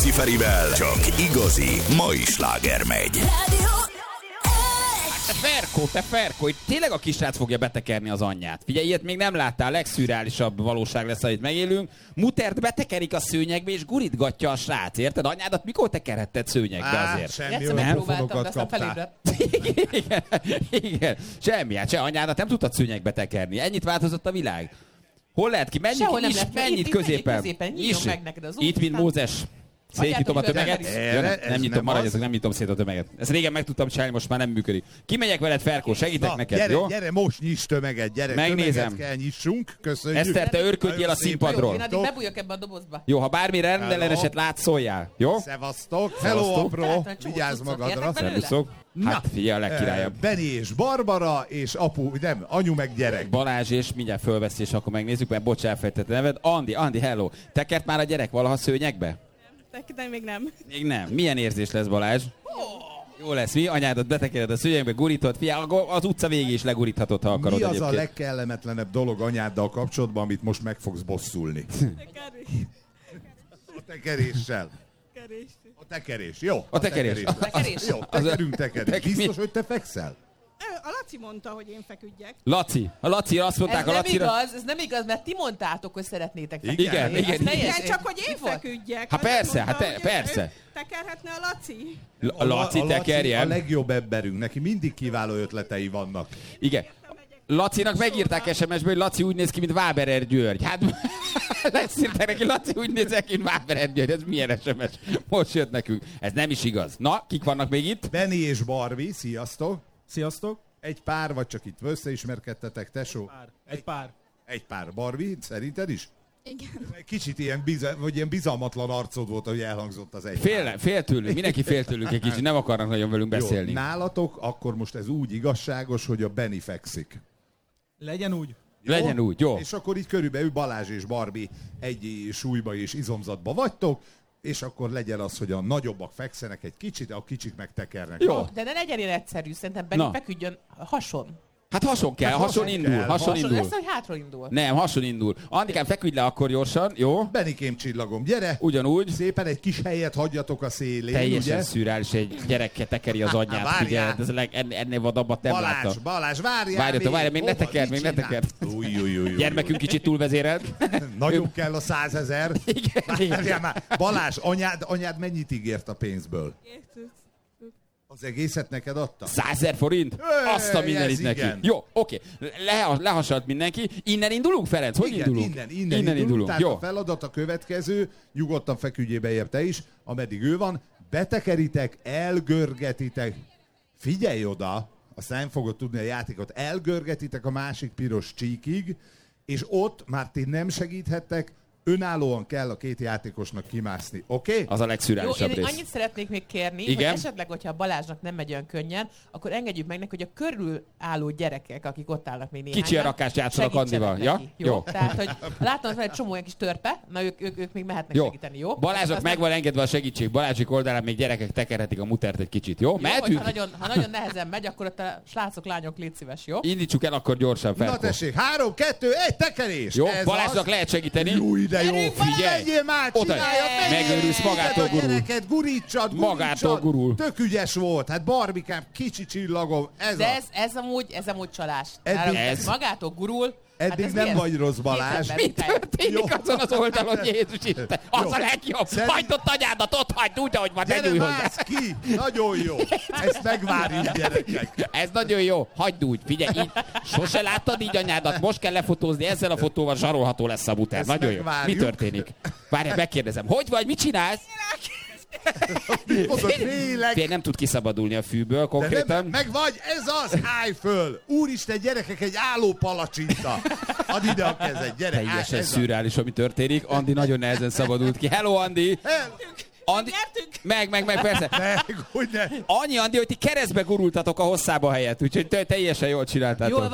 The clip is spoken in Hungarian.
Rádiókafé Ferivel csak igazi mai sláger megy. Te Ferko, itt tényleg a kisrác fogja betekerni az anyját. Figyelj, ilyet még nem láttál, a legszürreálisabb valóság lesz, amit megélünk. Mutert betekerik a szőnyegbe, és gurítgatja a srác, érted? Anyádat mikor tekerhetted szőnyegbe azért? Semmi olyan pofonokat kaptál. Igen, semmi, hát se anyádat nem tudtad szőnyegbe tekerni. Ennyit változott a világ. Hol lehet ki? Mennyit középen. Itt, mint Mózes. Szétnyitom a tömeget. Nem nyitom, maradjatok, nem nyitom szét a tömeget. Ezt régen meg tudtam csinálni, most már nem működik. Kimegyek veled, Ferkó, segítek neked, jó? Gyere, most nyiss tömeget, gyere. Megnézem. Tömeget kell nyissunk, köszönjük. Eszter, te örködjél a színpadról. Én addig bebújok ebbe a dobozba. Jó, ha bármi rendelleneset látsz, szóljál, jó? Szevasztok. Hello, apró. Vigyázz magadra. Szervuszok. Hát figyelj, a legkirályabb. Benni és Barbara, és anyu meg gyerek. Balázs, és mindjárt fölveszi, és akkor megnézzük, mert bocs, elfejtett neved. Andi, hello. Tekert már a gyerek valaha szőnyegbe? De még nem. Még nem. Milyen érzés lesz, Balázs? Jó lesz, mi? Anyádat betekered a szőnyegbe, gurítod, az utca végig is leguríthatod, ha akarod. Mi az egyébként. a legkellemetlenebb dolog anyáddal kapcsolatban, amit most meg fogsz bosszulni? A tekeréssel. A tekerés, jó. A tekerés. Jó, tekerés. Biztos, hogy te fekszel? A Laci mondta, hogy én feküdjek. Laci, azt mondták ez a Lacira. Ez nem igaz, mert ti mondtátok, hogy szeretnétek feküdni. Igen, csak hogy én feküdjek. Hát persze, persze. Tekerhetne a Laci? A Laci tekerjen. A legjobb emberünk, neki mindig kiváló ötletei vannak. Igen. Lacinak megírták SMS-ből, hogy Laci úgy néz ki, mint Váberer György. Hát leszírták neki, Laci úgy néz ki, mint Váberer György. Ez milyen SMS? Most jött nekünk. Ez nem is igaz. Na, kik vannak még itt? Benni és Barbie, sziasztok. Sziasztok. Egy pár, vagy csak itt összeismerkedtetek, tesó? Egy pár. Barbie, szerinted is? Igen. Kicsit ilyen bizalmatlan arcod volt, hogy elhangzott az egy. Fél tőlünk, mindenki fél tőlünk egy kicsit, nem akarnak nagyon velünk beszélni. Jó, nálatok akkor most ez úgy igazságos, hogy a Benni fekszik. Legyen úgy. Legyen úgy, jó. És akkor így körülbelül Balázs és Barbie egy súlyba és izomzatba vagytok, és akkor legyen az, hogy a nagyobbak fekszenek egy kicsit, a kicsik megtekernek. Jó. De ne legyen ilyen egyszerű, szerintem Benni feküdjön hason. Hát hason kell, hason indul. Lesz, hogy hátra indul. Nem, hason indul. Andikám, feküdj le akkor gyorsan, jó? Benikém csillagom, gyere! Ugyanúgy. Szépen egy kis helyet hagyjatok a szélén, teljesen ugye? szürreális, egy gyerekkel tekeri az anyját. Figyelj, ez ennél vadabbat nem láttam. Balázs, várjál még ne tekerd. Gyermekünk kicsit túlvezérelt. Nagyobb kell a 100 000. Igen. Már. Balázs, anyád mennyit ígért a pénzből? Az egészet neked adta? 100 000 forint? Azt a mindenit neki. Jó, oké. Lehasalt mindenki. Innen indulunk, Ferenc? Hogy indulunk? Innen indulunk. Tehát jó. a feladat a következő, nyugodtan feküdjél bejebb te is, ameddig ő van, betekeritek, elgörgetitek. Figyelj oda, azt nem fogod tudni a játékot, elgörgetitek a másik piros csíkig, és ott már ti nem segíthettek, önállóan kell a két játékosnak kimászni, oké? Az a legszürreálisabb rész. Én annyit szeretnék még kérni, igen? hogy esetleg, hogyha Balázsnak nem megy olyan könnyen, akkor engedjük meg neki, hogy a körülálló gyerekek, akik ott állnak még néhányan, kicsi a rakást játszanak Andival. Ja? Jó. Tehát, hogy látom, hogy egy csomó olyan kis törpe, na ők még mehetnek segíteni, jó? Balázsnak meg van engedve a segítség. Balázsik oldalán még gyerekek tekerhetik a mutert egy kicsit, jó? Mehetünk? Ha nagyon nehezen megy, akkor ott a srácok, lányok, légy szíves, jó? Indítsuk el akkor gyorsan, Ferko. Na tessék, 3, 2, 1, tekerés! Jó, Balázsnak lehet segíteni. Jó, ide jó. Figyelj! Menjél már, csináljad, megőrülsz, magától gurul. Gyereket, gurítsad. Magától gurul. Tök ügyes volt. Hát Barbikám, kicsi csillagom, ez amúgy csalás. Ez magától gurul. Eddig nem vagy rossz, Balázs. Mi történik azon az oldalon, Jézus Isten? Az a legjobb. Hagyd ott anyádat, ott hagyd úgy, ahogy van, ne nyújj hozzá. Ki, nagyon jó. Ezt megvárjuk, gyerekek. Ez nagyon jó. Hagyd úgy. Figyelj, így sose láttad így anyádat, most kell lefotózni, ezzel a fotóval zsarolható lesz a muter. Nagyon jó. Mi történik? Várjál, megkérdezem. Hogy vagy, mit csinálsz? Félek. Nem tud kiszabadulni a fűből konkrétan. Meg vagy, ez az, állj föl! Úristen, gyerekek, egy álló palacsinta. Add ide a kezed, gyere. Teljesen szürreális, ami történik. Andi nagyon nehezen szabadult ki. Hello, Andi! Andi, meg, persze. Hogy ne. Annyi, Andi, hogy ti keresztbe gurultatok a hosszába helyett, úgyhogy teljesen jól csináltátok.